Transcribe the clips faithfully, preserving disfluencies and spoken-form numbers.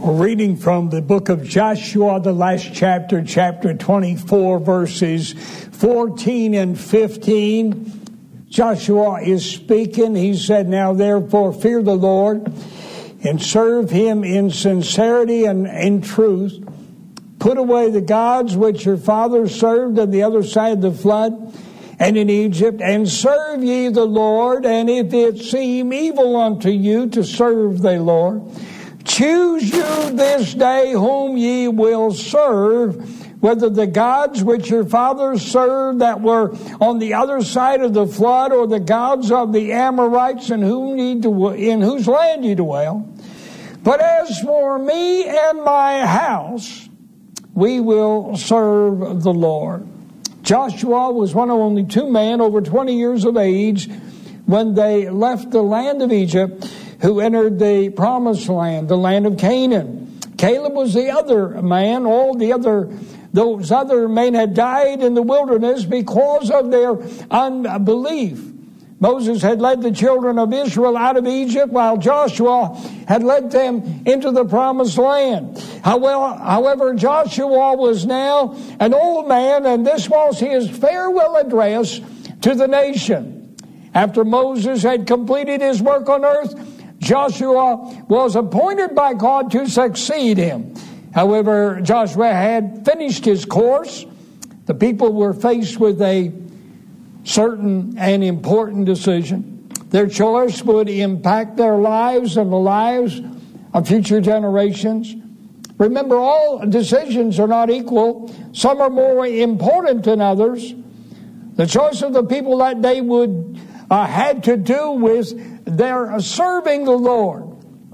Reading from the book of Joshua, the last chapter, chapter twenty-four, verses fourteen and fifteen. Joshua is speaking. He said, "Now therefore fear the Lord and serve him in sincerity and in truth. Put away the gods which your fathers served on the other side of the flood and in Egypt, and serve ye the Lord. And if it seem evil unto you to serve the Lord, choose you this day whom ye will serve, whether the gods which your fathers served that were on the other side of the flood, or the gods of the Amorites in whom ye do, in whose land ye dwell. But as for me and my house, we will serve the Lord." Joshua was one of only two men over twenty years of age when they left the land of Egypt, who entered the promised land, the land of Canaan. Caleb was the other man. All the other, those other men had died in the wilderness because of their unbelief. Moses had led the children of Israel out of Egypt, while Joshua had led them into the promised land. However, Joshua was now an old man, and this was his farewell address to the nation. After Moses had completed his work on earth, Joshua was appointed by God to succeed him. However, Joshua had finished his course. The people were faced with a certain and important decision. Their choice would impact their lives and the lives of future generations. Remember, all decisions are not equal. Some are more important than others. The choice of the people that day would uh, had to do with their serving the Lord.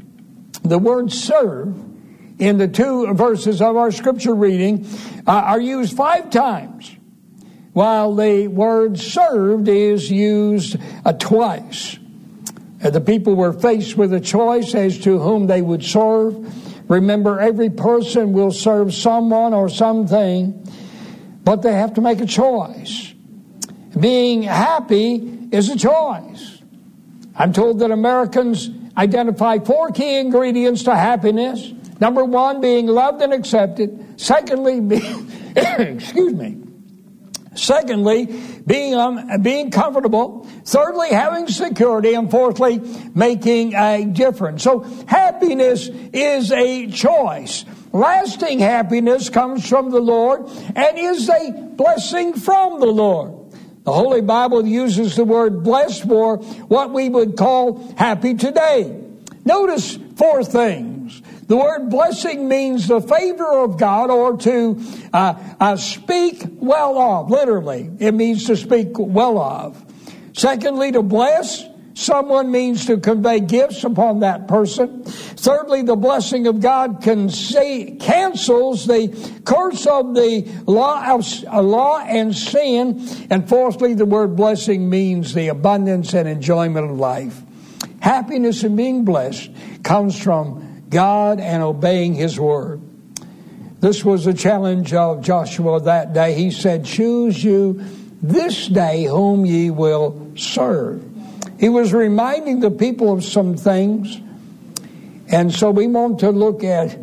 The word serve in the two verses of our scripture reading uh, are used five times, while the word served is used uh, twice. Uh, the people were faced with a choice as to whom they would serve. Remember, every person will serve someone or something, but they have to make a choice. Being happy is a choice. I'm told that Americans identify four key ingredients to happiness. Number one, being loved and accepted. Secondly, being, excuse me. Secondly, being um, being comfortable. Thirdly, having security. And fourthly, making a difference. So happiness is a choice. Lasting happiness comes from the Lord and is a blessing from the Lord. The Holy Bible uses the word blessed for what we would call happy today. Notice four things. The word blessing means the favor of God, or to uh, uh, speak well of. Literally, it means to speak well of. Secondly, to bless someone means to convey gifts upon that person. Thirdly, the blessing of God can say, cancels the curse of the law of uh, law and sin. And fourthly, the word blessing means the abundance and enjoyment of life. Happiness and being blessed comes from God and obeying His word. This was the challenge of Joshua that day. He said, "Choose you this day whom ye will serve." He was reminding the people of some things. And so we want to look at,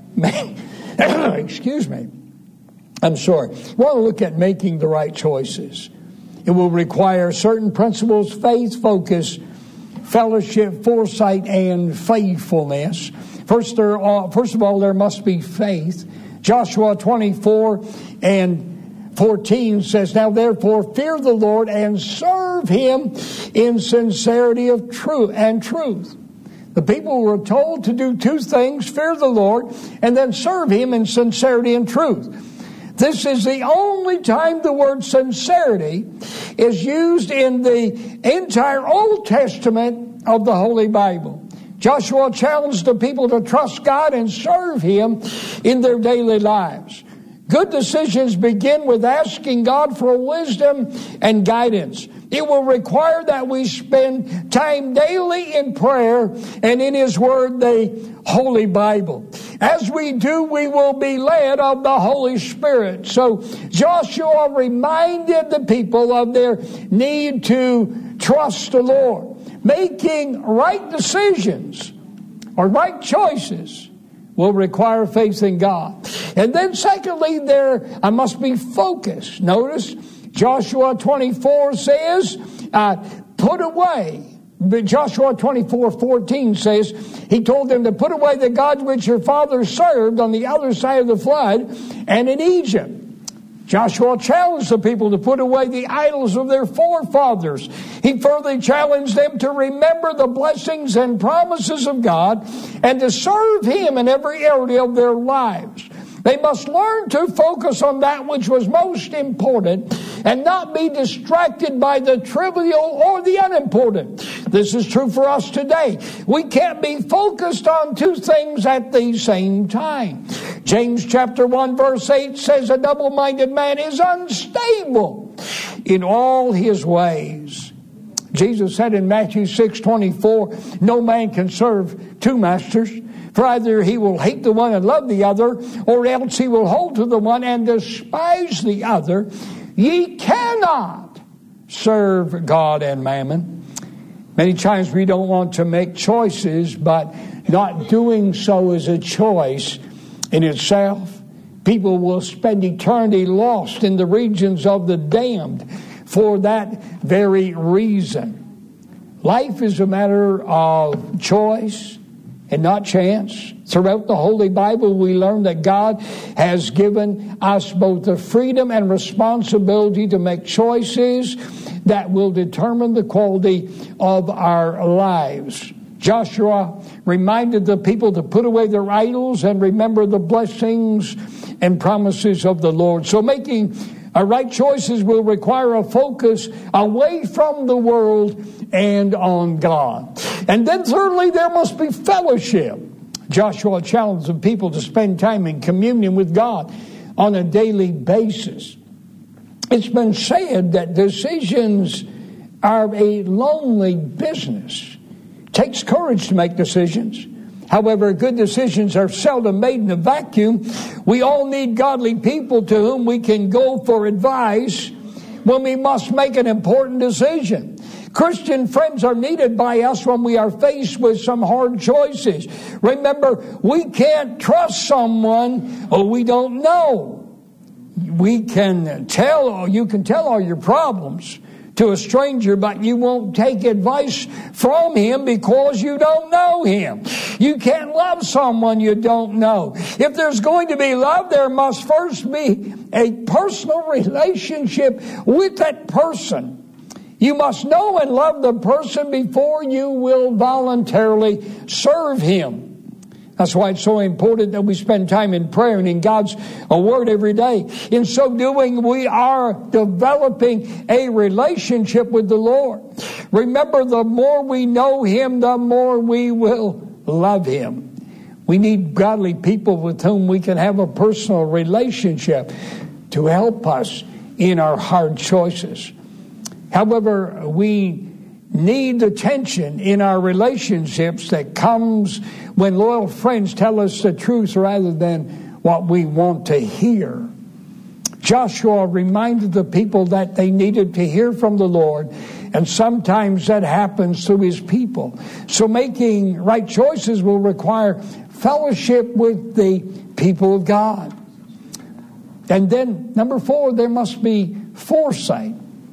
excuse me, I'm sorry. We want to look at making the right choices. It will require certain principles: faith, focus, fellowship, foresight, and faithfulness. First, there are, first of all, there must be faith. Joshua twenty-four and fourteen says, "Now therefore fear the Lord and serve Him in sincerity of truth and truth." The people were told to do two things: fear the Lord and then serve Him in sincerity and truth. This is the only time the word sincerity is used in the entire Old Testament of the Holy Bible. Joshua challenged the people to trust God and serve Him in their daily lives. Good decisions begin with asking God for wisdom and guidance. It will require that we spend time daily in prayer and in His Word, the Holy Bible. As we do, we will be led of the Holy Spirit. So Joshua reminded the people of their need to trust the Lord. Making right decisions or right choices will require faith in God. And then secondly, there I must be focused. Notice Joshua twenty-four says, uh, put away. But Joshua twenty-four fourteen says, he told them to put away the gods which your fathers served on the other side of the flood and in Egypt. Joshua challenged the people to put away the idols of their forefathers. He further challenged them to remember the blessings and promises of God and to serve Him in every area of their lives. They must learn to focus on that which was most important and not be distracted by the trivial or the unimportant. This is true for us today. We can't be focused on two things at the same time. James chapter one verse eight says a double-minded man is unstable in all his ways. Jesus said in Matthew six twenty-four, no man can serve two masters. For either he will hate the one and love the other, or else he will hold to the one and despise the other. Ye cannot serve God and mammon. Many times we don't want to make choices, but not doing so is a choice in itself. People will spend eternity lost in the regions of the damned for that very reason. Life is a matter of choice and not chance. Throughout the Holy Bible, we learn that God has given us both the freedom and responsibility to make choices that will determine the quality of our lives. Joshua reminded the people to put away their idols and remember the blessings and promises of the Lord. So making our right choices will require a focus away from the world and on God. And then thirdly, there must be fellowship. Joshua challenged the people to spend time in communion with God on a daily basis. It's been said that decisions are a lonely business. It takes courage to make decisions. However, good decisions are seldom made in a vacuum. We all need godly people to whom we can go for advice when we must make an important decision. Christian friends are needed by us when we are faced with some hard choices. Remember, we can't trust someone or we don't know. We can tell, or you can tell all your problems to a stranger, but you won't take advice from him because you don't know him. You can't love someone you don't know. If there's going to be love, there must first be a personal relationship with that person. You must know and love the person before you will voluntarily serve him. That's why it's so important that we spend time in prayer and in God's Word every day. In so doing, we are developing a relationship with the Lord. Remember, the more we know Him, the more we will love Him. We need godly people with whom we can have a personal relationship to help us in our hard choices. However, we need the tension in our relationships that comes when loyal friends tell us the truth rather than what we want to hear. Joshua reminded the people that they needed to hear from the Lord, and sometimes that happens through His people. So making right choices will require fellowship with the people of God. And then, number four, there must be foresight.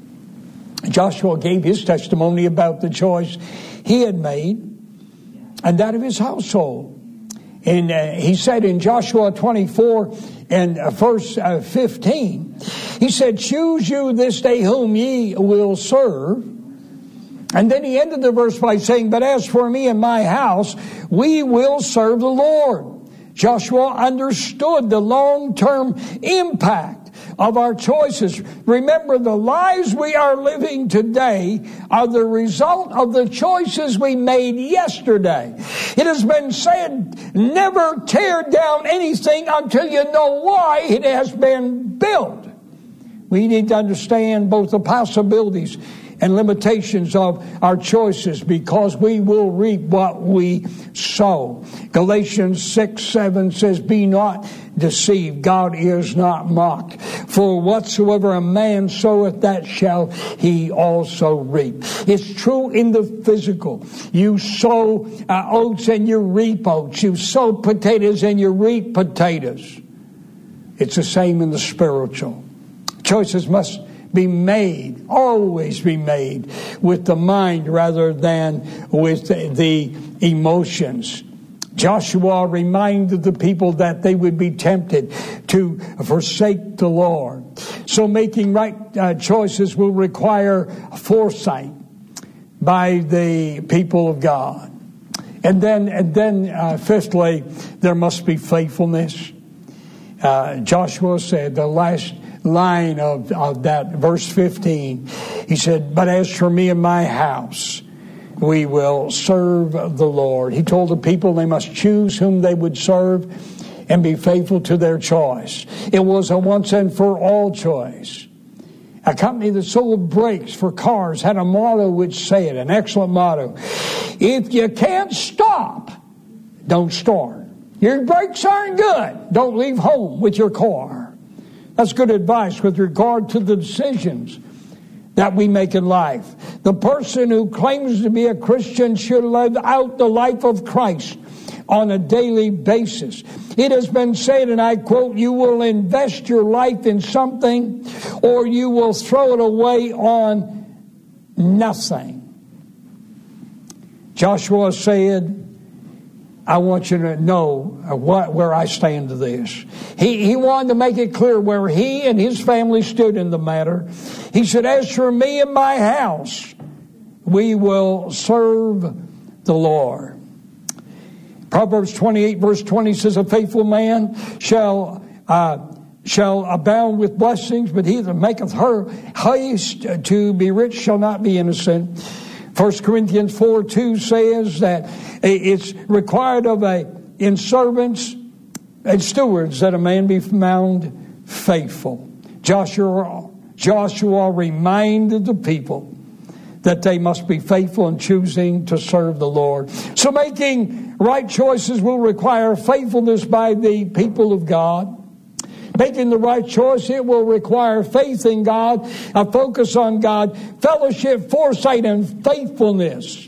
Joshua gave his testimony about the choice he had made and that of his household. And uh, he said in Joshua twenty-four and uh, verse uh, fifteen, he said, choose you this day whom ye will serve. And then he ended the verse by saying, but as for me and my house, we will serve the Lord. Joshua understood the long-term impact of our choices. Remember, the lives we are living today are the result of the choices we made yesterday. It has been said, never tear down anything until you know why it has been built. We need to understand both the possibilities and limitations of our choices, because we will reap what we sow. Galatians six seven says, be not deceived. God is not mocked. For whatsoever a man soweth, that shall he also reap. It's true in the physical. You sow uh, oats and you reap oats. You sow potatoes and you reap potatoes. It's the same in the spiritual. Choices must be made, always be made, with the mind rather than with the emotions. Joshua reminded the people that they would be tempted to forsake the Lord. So making right uh, choices will require foresight by the people of God. And then, and then uh, fifthly, there must be faithfulness. Uh, Joshua said, the last line of, of that verse fifteen, he said, but as for me and my house, we will serve the Lord. He told the people they must choose whom they would serve and be faithful to their choice. It was a once and for all choice. A company that sold brakes for cars had a motto which said, an excellent motto, if you can't stop, don't start. Your brakes aren't good, don't leave home with your car. That's good advice with regard to the decisions that we make in life. The person who claims to be a Christian should live out the life of Christ on a daily basis. It has been said, and I quote, you will invest your life in something or you will throw it away on nothing. Joshua said, I want you to know what, where I stand to this. He, he wanted to make it clear where he and his family stood in the matter. He said, as for me and my house, we will serve the Lord. Proverbs twenty-eight verse twenty says, a faithful man shall uh, shall abound with blessings, but he that maketh her haste to be rich shall not be innocent. First Corinthians four two says that it's required of a in servants and stewards that a man be found faithful. Joshua Joshua reminded the people that they must be faithful in choosing to serve the Lord. So making right choices will require faithfulness by the people of God. Making the right choice, it will require faith in God, a focus on God, fellowship, foresight, and faithfulness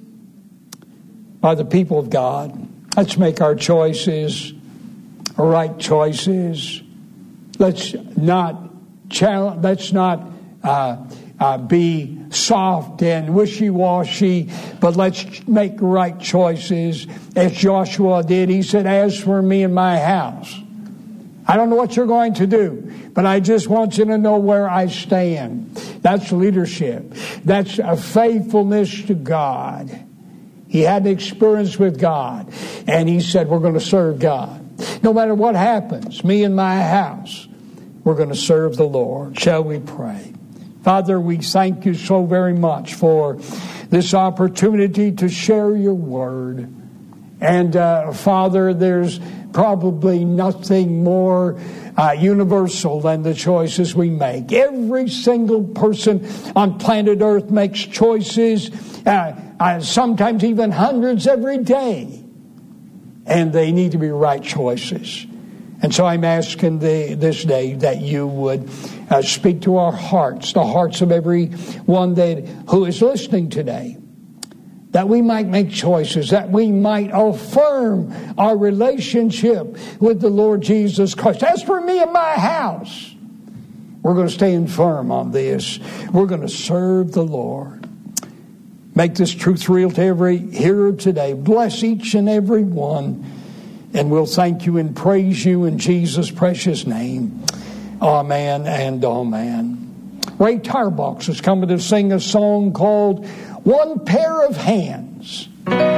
by the people of God. Let's make our choices right choices. Let's not challenge, let's not uh, uh, be soft and wishy-washy, but let's make right choices as Joshua did. He said, as for me and my house, I don't know what you're going to do, but I just want you to know where I stand. That's leadership. That's a faithfulness to God. He had an experience with God, and he said, we're going to serve God. No matter what happens, me and my house, we're going to serve the Lord. Shall we pray? Father, we thank you so very much for this opportunity to share your word. And uh, Father, there's probably nothing more uh, universal than the choices we make. Every single person on planet Earth makes choices, uh, uh, sometimes even hundreds every day. And they need to be right choices. And so I'm asking the, this day that you would uh, speak to our hearts, the hearts of everyone that who is listening today, that we might make choices, that we might affirm our relationship with the Lord Jesus Christ. As for me and my house, we're going to stand firm on this. We're going to serve the Lord. Make this truth real to every hearer today. Bless each and every one. And we'll thank you and praise you in Jesus' precious name. Amen and amen. Ray Tarbox is coming to sing a song called One Pair of Hands.